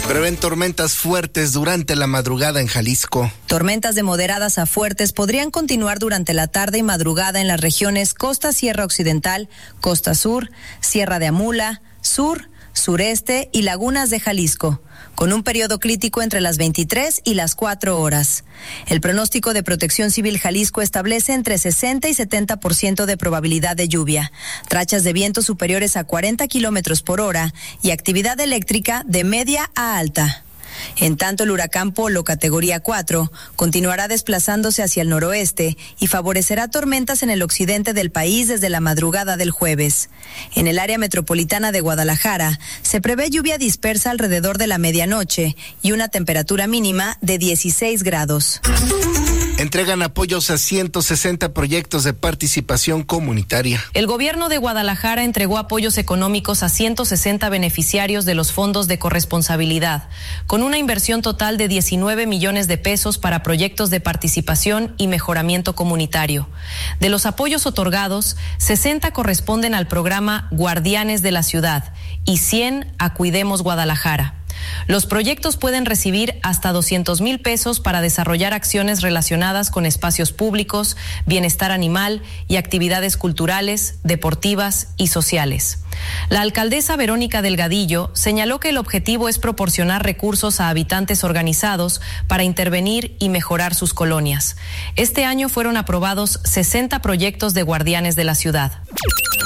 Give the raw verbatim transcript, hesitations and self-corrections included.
Prevén tormentas fuertes durante la madrugada en Jalisco. Tormentas de moderadas a fuertes podrían continuar durante la tarde y madrugada en las regiones Costa Sierra Occidental, Costa Sur, Sierra de Amula, Sur, Sureste y Lagunas de Jalisco, con un periodo crítico entre las veintitrés y las cuatro horas. El pronóstico de Protección Civil Jalisco establece entre sesenta y setenta por ciento de probabilidad de lluvia, rachas de viento superiores a cuarenta kilómetros por hora y actividad eléctrica de media a alta. En tanto, el huracán Polo, categoría cuatro, continuará desplazándose hacia el noroeste y favorecerá tormentas en el occidente del país desde la madrugada del jueves. En el área metropolitana de Guadalajara, se prevé lluvia dispersa alrededor de la medianoche y una temperatura mínima de dieciséis grados. Entregan apoyos a ciento sesenta proyectos de participación comunitaria. El gobierno de Guadalajara entregó apoyos económicos a ciento sesenta beneficiarios de los fondos de corresponsabilidad, con una inversión total de diecinueve millones de pesos para proyectos de participación y mejoramiento comunitario. De los apoyos otorgados, sesenta corresponden al programa Guardianes de la Ciudad y cien a Cuidemos Guadalajara. Los proyectos pueden recibir hasta doscientos mil pesos para desarrollar acciones relacionadas con espacios públicos, bienestar animal y actividades culturales, deportivas y sociales. La alcaldesa Verónica Delgadillo señaló que el objetivo es proporcionar recursos a habitantes organizados para intervenir y mejorar sus colonias. Este año fueron aprobados sesenta proyectos de guardianes de la ciudad.